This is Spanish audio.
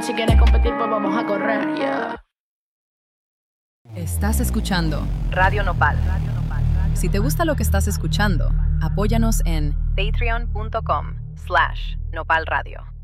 Si quieres competir, pues vamos a correr, yeah. Estás escuchando Radio Nopal. Si te gusta lo que estás escuchando, apóyanos en patreon.com/nopalradio.